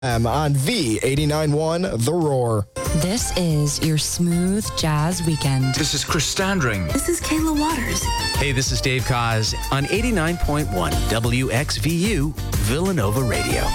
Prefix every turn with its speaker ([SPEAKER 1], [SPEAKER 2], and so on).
[SPEAKER 1] On V89.1 The Roar.
[SPEAKER 2] This is your smooth jazz weekend.
[SPEAKER 3] This is Chris Standring.
[SPEAKER 4] This is Kayla Waters.
[SPEAKER 5] Hey, this is Dave Koz on 89.1 WXVU Villanova Radio.